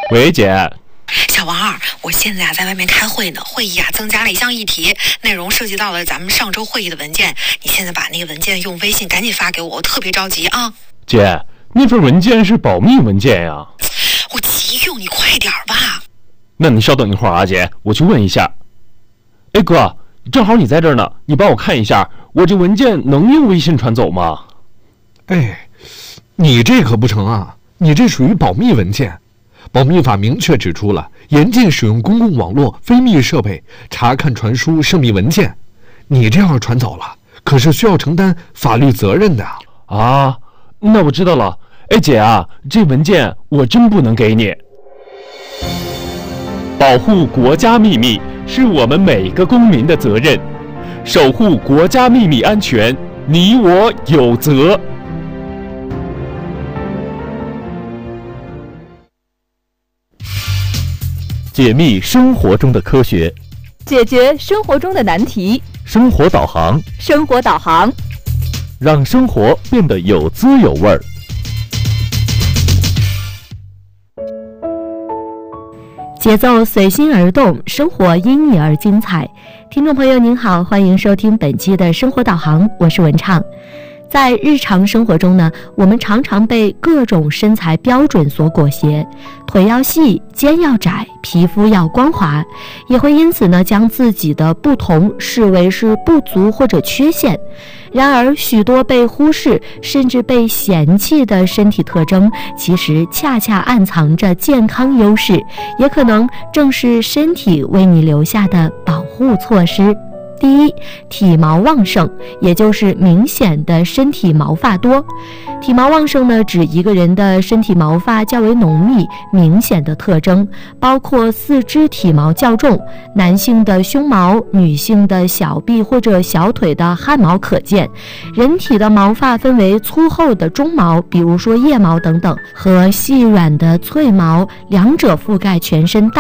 喂，姐。 小王二，我现在在外面开会呢，会议增加了一项议题，内容涉及到了咱们上周会议的文件。你现在把那个文件用微信赶紧发给我，我特别着急啊！ 姐，那份文件是保密文件呀。 我急用，你快点吧。 那你稍等一会儿啊，姐，我去问一下。哎哥，正好你在这儿呢，你帮我看一下，我这文件能用微信传走吗？ 哎，你这可不成啊，你这属于保密文件。保密法明确指出了严禁使用公共网络非密设备查看传输涉密文件，你这要传走了，可是需要承担法律责任的啊。那我知道了。哎姐啊，这文件我真不能给你。保护国家秘密是我们每个公民的责任，守护国家秘密安全，你我有责。解密生活中的科学， 解决生活中的难题。 生活导航， 生活导航， 让生活变得有滋有味儿。 节奏随心而动，生活因你而精彩。听众朋友您好，欢迎收听本期的生活导航，我是文畅。在日常生活中呢，我们常常被各种身材标准所裹挟，腿要细，肩要窄，皮肤要光滑，也会因此呢将自己的不同视为是不足或者缺陷。然而许多被忽视甚至被嫌弃的身体特征，其实恰恰暗藏着健康优势，也可能正是身体为你留下的保护措施。第一，体毛旺盛，也就是明显的身体毛发多。体毛旺盛呢，指一个人的身体毛发较为浓密、明显的特征，包括四肢体毛较重，男性的胸毛、女性的小臂或者小腿的汗毛可见。人体的毛发分为粗厚的中毛，比如说腋毛等等，和细软的脆毛，两者覆盖全身大